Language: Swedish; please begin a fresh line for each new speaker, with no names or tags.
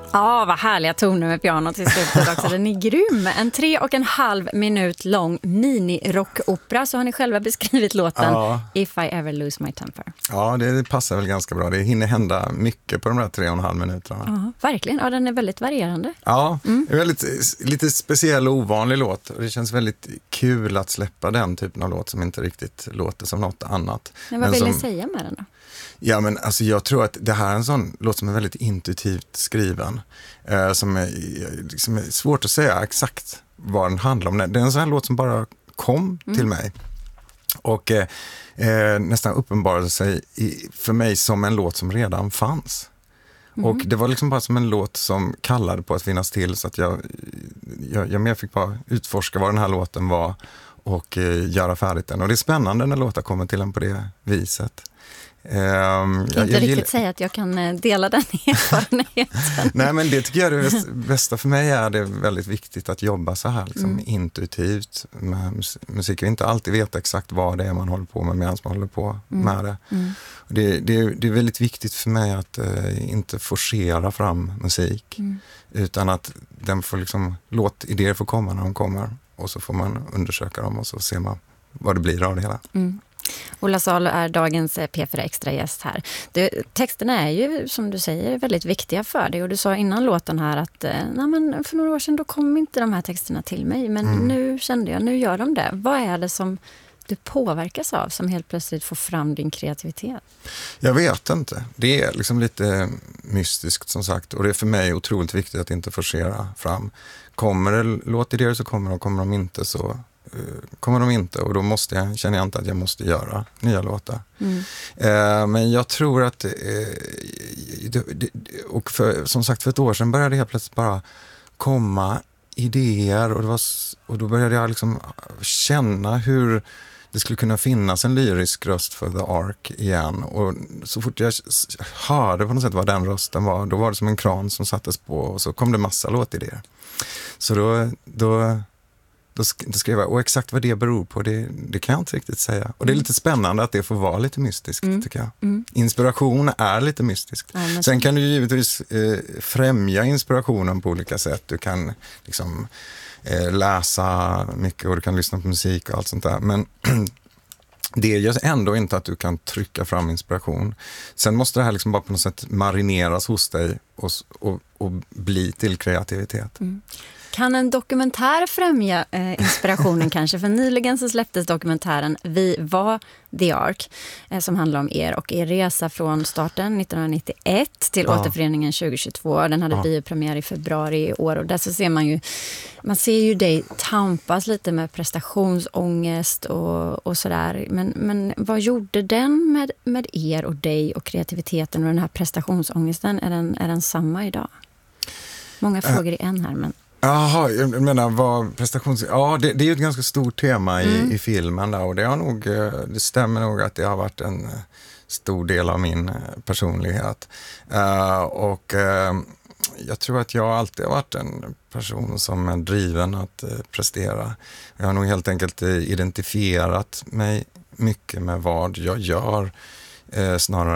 Ja, vad härliga toner med pianot i slutet också. Den är grym. En 3,5 minut lång mini-rockopera, så har ni själva beskrivit låten If I Ever Lose My Temper.
Ja, det passar väl ganska bra. Det hinner hända mycket på de där 3,5 minuterna.
Ja, verkligen. Ja, den är väldigt varierande.
Ja, det är väldigt, lite speciell och ovanlig låt. Och det känns väldigt kul att släppa den typen av låt som inte riktigt låter som något annat.
Men vad vill ni säga med den då?
Ja, men alltså jag tror att det här är en sån låt som är väldigt intuitivt skriven. Som är svårt att säga exakt vad den handlar om. Det är en sån här låt som bara kom till mig. Och nästan uppenbarade sig för mig som en låt som redan fanns. Och det var liksom bara som en låt som kallade på att finnas till, så att jag mer fick bara utforska vad den här låten var och göra färdigt den. Och det är spännande när låtar kommer till en på det viset.
Jag kan inte riktigt säga att jag kan dela den erfarenheten.
Nej, men det tycker jag är det bästa för mig. Är det väldigt viktigt att jobba så här liksom, intuitivt med musik och inte alltid veta exakt vad det är man håller på med medan man håller på med det. Och det är väldigt viktigt för mig att inte forcera fram musik utan att den får liksom, låt idéer får komma när de kommer, och så får man undersöka dem och så ser man vad det blir av det hela.
Ola Salo är dagens P4 Extra gäst här. Texterna är ju, som du säger, väldigt viktiga för dig. Och du sa innan låten här att men för några år sedan då kom inte de här texterna till mig. Men nu kände jag, nu gör de det. Vad är det som du påverkas av som helt plötsligt får fram din kreativitet?
Jag vet inte. Det är liksom lite mystiskt som sagt. Och det är för mig otroligt viktigt att inte forcera fram. Kommer det låtidéer så kommer de inte så kommer de inte, och då känner jag inte att jag måste göra nya låtar. Men jag tror att och som sagt för ett år sedan började jag plötsligt bara komma idéer, och då började jag liksom känna hur det skulle kunna finnas en lyrisk röst för The Ark igen, och så fort jag hörde på något sätt vad den rösten var, då var det som en kran som sattes på, och så kom det massa låtidéer. Så då skrev jag, och exakt vad det beror på, det kan jag inte riktigt säga. Och det är lite spännande att det får vara lite mystiskt, tycker jag. Inspiration är lite mystiskt. Sen kan du givetvis främja inspirationen på olika sätt. Du kan liksom läsa mycket och du kan lyssna på musik och allt sånt där. Men det gör ändå inte att du kan trycka fram inspiration. Sen måste det här liksom bara på något sätt marineras hos dig och bli till kreativitet.
Kan en dokumentär främja inspirationen kanske? För nyligen så släpptes dokumentären Vi var The Ark, som handlar om er och er resa från starten 1991 till återföreningen 2022. Den hade biopremiär i februari i år, och där så ser man ser ju dig tampas lite med prestationsångest och sådär. Men vad gjorde den med er och dig och kreativiteten och den här prestationsångesten? Är den samma idag? Många frågor i en här, men...
Jaha, jag menar vad prestations... Ja, det är ju ett ganska stort tema i filmen där, och det stämmer nog att det har varit en stor del av min personlighet. Jag tror att jag alltid har varit en person som är driven att prestera. Jag har nog helt enkelt identifierat mig mycket med vad jag gör snarare